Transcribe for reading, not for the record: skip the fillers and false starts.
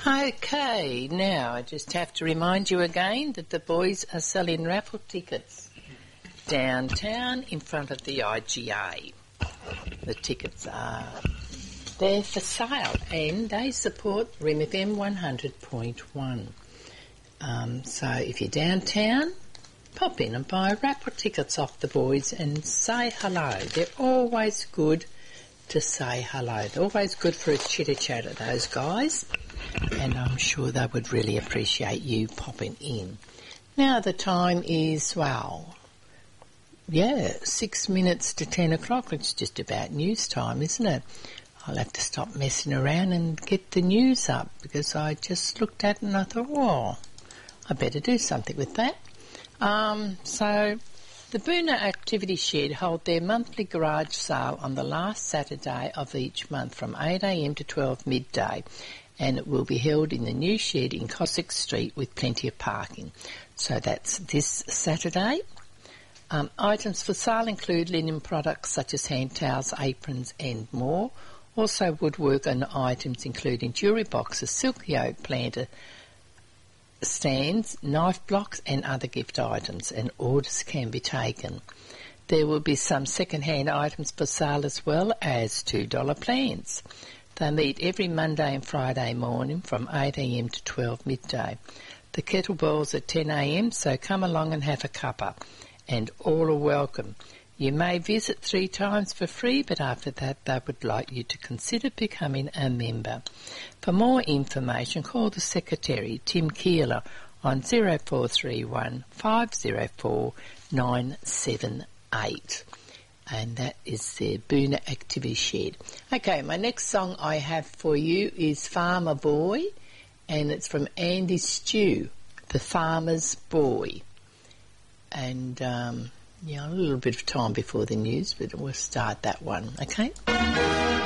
Okay, now I just have to remind you again that the boys are selling raffle tickets downtown in front of the IGA. The tickets are there for sale and they support Rim FM 100.1. So if you're downtown, pop in and buy raffle tickets off the boys and say hello. They're always good to say hello. They're always good for a chitter-chatter, those guys. And I'm sure they would really appreciate you popping in. Now the time is, 6 minutes to 10 o'clock. It's just about news time, isn't it? I'll have to stop messing around and get the news up because I just looked at it and I thought, I better do something with that. So the Boonah Activity Shed hold their monthly garage sale on the last Saturday of each month from 8 a.m. to 12 midday. And it will be held in the new shed in Cossack Street with plenty of parking. So that's this Saturday. Items for sale include linen products such as hand towels, aprons and more. Also woodwork and items including jewellery boxes, silk yoke planter stands, knife blocks and other gift items, and orders can be taken. There will be some second-hand items for sale as well as $2 plans. They meet every Monday and Friday morning from 8 a.m. to 12 midday. The kettlebell's at 10 a.m, so come along and have a cuppa, and all are welcome. You may visit 3 times for free, but after that they would like you to consider becoming a member. For more information, call the Secretary, Tim Keeler, on 0431 504 978. And that is the Boonah Activity Shed. Okay, my next song I have for you is Farmer Boy, and it's from Andy Stew, The Farmer's Boy. And, a little bit of time before the news, but we'll start that one, okay?